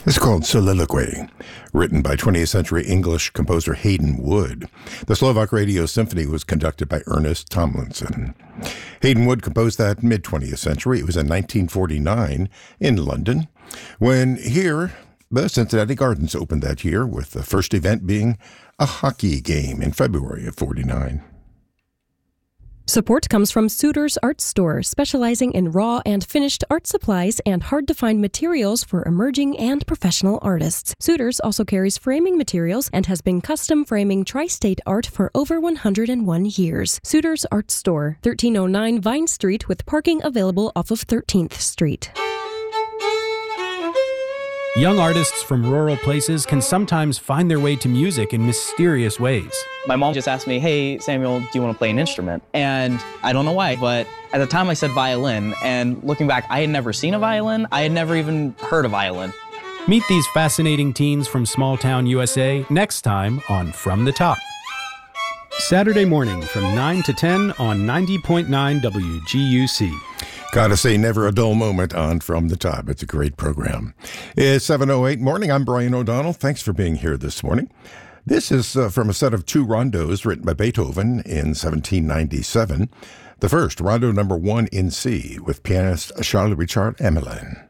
It's called Soliloquy, written by 20th century English composer Haydn Wood. The Slovak Radio Symphony was conducted by Ernest Tomlinson. Haydn Wood composed that mid-20th century. It was in 1949 in London, when here the Cincinnati Gardens opened that year, with the first event being a hockey game in February of 49. Support comes from Suter's Art Store, specializing in raw and finished art supplies and hard-to-find materials for emerging and professional artists. Suter's also carries framing materials and has been custom framing tri-state art for over 101 years. Suter's Art Store, 1309 Vine Street, with parking available off of 13th Street. Young artists from rural places can sometimes find their way to music in mysterious ways. My mom just asked me, hey, Samuel, do you want to play an instrument? And I don't know why, but at the time I said violin. And looking back, I had never seen a violin. I had never even heard a violin. Meet these fascinating teens from small town USA next time on From the Top. Saturday morning from 9 to 10 on 90.9 WGUC. Gotta say, never a dull moment on From the Top. It's a great program. It's 7:08 morning. I'm Brian O'Donnell. Thanks for being here this morning. This is from a set of two rondos written by Beethoven in 1797. The first, Rondo number 1 in C, with pianist Charles Richard Hamelin.